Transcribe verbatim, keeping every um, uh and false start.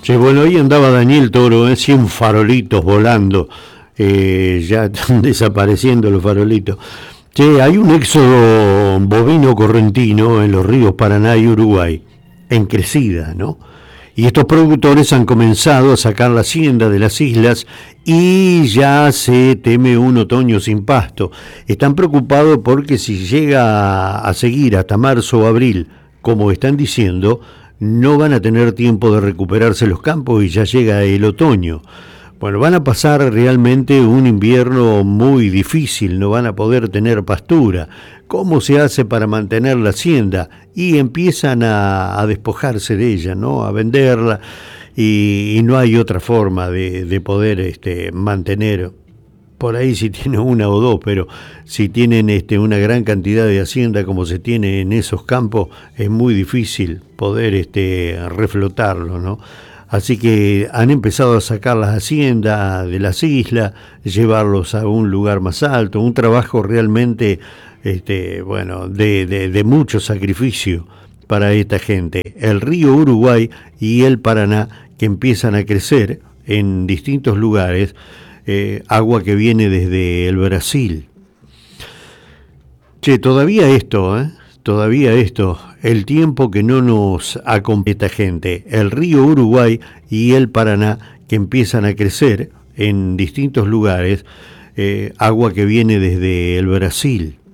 Che, bueno, hoy andaba Daniel Toro, ¿eh? cien farolitos volando, eh, ya están desapareciendo los farolitos. Che, hay un éxodo bovino correntino en los ríos Paraná y Uruguay, en crecida, ¿no? Y estos productores han comenzado a sacar la hacienda de las islas y ya se teme un otoño sin pasto. Están preocupados porque si llega a seguir hasta marzo o abril, como están diciendo, no van a tener tiempo de recuperarse los campos y ya llega el otoño. Bueno, van a pasar realmente un invierno muy difícil, no van a poder tener pastura. ¿Cómo se hace para mantener la hacienda? Y empiezan a, a despojarse de ella, ¿no? A venderla y, y no hay otra forma de, de poder este, mantener. Por ahí si tienen una o dos, pero si tienen este, una gran cantidad de hacienda como se tiene en esos campos, es muy difícil poder este, reflotarlo, ¿no? Así que han empezado a sacar las haciendas de las islas, llevarlos a un lugar más alto, un trabajo realmente, este, bueno, de, de, de mucho sacrificio para esta gente. El río Uruguay y el Paraná, que empiezan a crecer en distintos lugares, eh, agua que viene desde el Brasil. Che, todavía esto, ¿eh? Todavía esto, el tiempo que no nos acompaña esta gente, el río Uruguay y el Paraná, que empiezan a crecer en distintos lugares, eh, agua que viene desde el Brasil.